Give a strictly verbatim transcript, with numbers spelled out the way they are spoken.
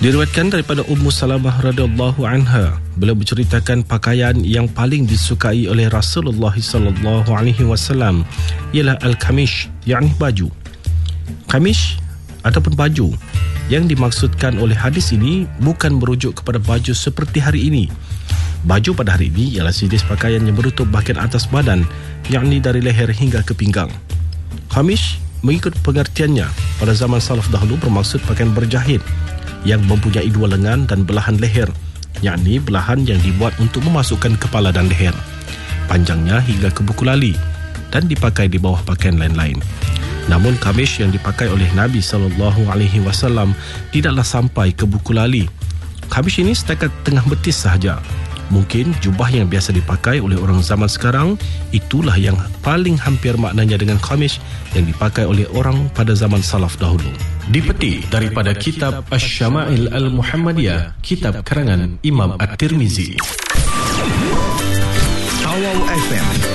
Diriwayatkan daripada Ummu Salamah radhiyallahu anha, beliau menceritakan pakaian yang paling disukai oleh Rasulullah sallallahu alaihi wasallam ialah al-kamish, yakni baju. Kamish ataupun baju yang dimaksudkan oleh hadis ini bukan merujuk kepada baju seperti hari ini. Baju pada hari ini ialah sejenis pakaian yang menutup bahagian atas badan, yakni dari leher hingga ke pinggang. Kamish mengikut pengertiannya pada zaman salaf dahulu bermaksud pakaian berjahit yang mempunyai dua lengan dan belahan leher, yakni belahan yang dibuat untuk memasukkan kepala dan leher, panjangnya hingga ke buku lali dan dipakai di bawah pakaian lain-lain. Namun kamish yang dipakai oleh Nabi sallallahu alaihi wasallam tidaklah sampai ke buku lali. Kamish ini setakat tengah betis sahaja. Mungkin jubah yang biasa dipakai oleh orang zaman sekarang, itulah yang paling hampir maknanya dengan kamish yang dipakai oleh orang pada zaman salaf dahulu. Dipetik daripada kitab Asy-Syama'il Al-Muhammadiyah, kitab karangan Imam At-Tirmizi. Awal F M